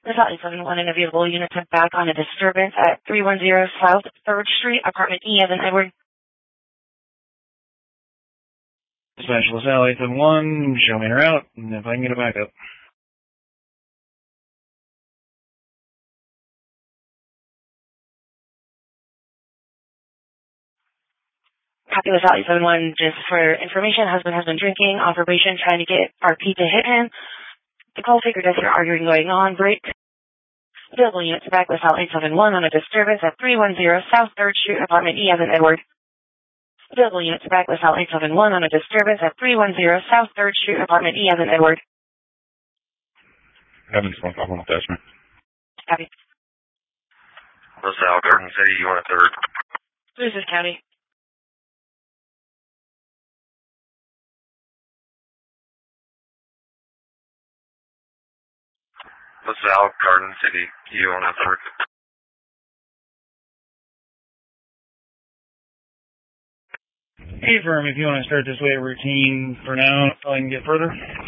LaSalle 871, an available unit sent back on a disturbance at 310 South 3rd Street, apartment E as in Edward. Dispatch LaSalle 871, show me her out, and if I can get it back up. Copy LaSalle 871, just for information, husband has been drinking, operation trying to get RP to hit him. The call taker does hear arguing going on, break. Available units back LaSalle 871 on a disturbance at 310 South 3rd Street, apartment E as in Edward. Available units back LaSalle 871 on a disturbance at 310 South 3rd Street, apartment E as in Edward. Having some problem with attachment. Copy. LaSalle, Garden City, you want a third? This is County. LaSalle, Garden City, you want a third? Hey, firm, if you want to start this way routine for now, until I can get further.